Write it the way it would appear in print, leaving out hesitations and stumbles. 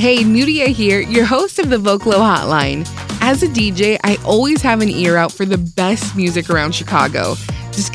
Hey, Nudia here, your host of the Vocalo Hotline. As a DJ, I always have an ear out for the best music around Chicago.